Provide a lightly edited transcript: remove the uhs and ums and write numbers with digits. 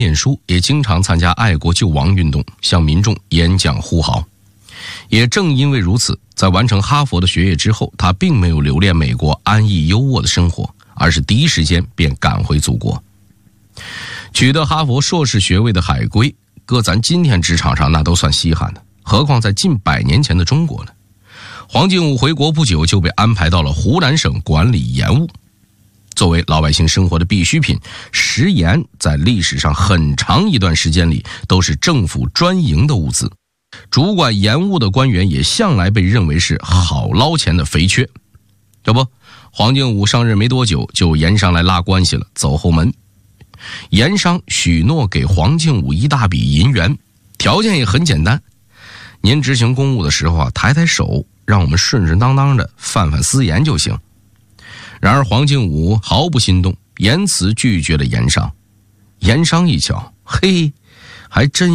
念书，也经常参加爱国救亡运动，向民众演讲呼号。也正因为如此，在完成哈佛的学业之后，他并没有留恋美国安逸优渥的生活，而是第一时间便赶回祖国。取得哈佛硕士学位的海归，搁咱今天职场上那都算稀罕的，何况在近100年前的中国呢？黄敬武回国不久就被安排到了湖南省管理盐务。作为老百姓生活的必需品，食盐在历史上很长一段时间里都是政府专营的物资，主管盐务的官员也向来被认为是好捞钱的肥缺。这不，黄敬武上任没多久，就盐商来拉关系了，走后门。盐商许诺给黄敬武一大笔银元，条件也很简单，您执行公务的时候抬抬手，让我们顺顺当当的贩贩私盐就行。然而黄敬武毫不心动，严词拒绝了盐商。盐商一瞧，嘿，还真